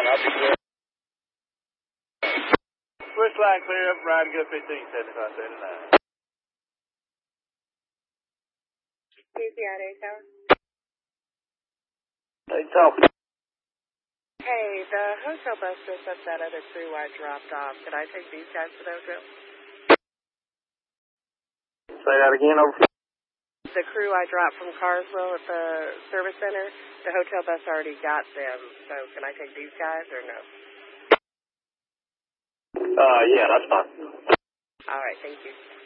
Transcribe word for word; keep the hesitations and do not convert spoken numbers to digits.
Copy that. Switch line clear up, ride and go fifteen seventy-five seventy-nine. P C I A Tower. Hey, talk. Hey, the hotel bus just left that other crew I dropped off. Could I take these guys to the hotel? Say that again, over. The crew I dropped from Carswell at the service center, the hotel bus already got them. So can I take these guys or no? Uh, yeah, that's fine. All right, thank you.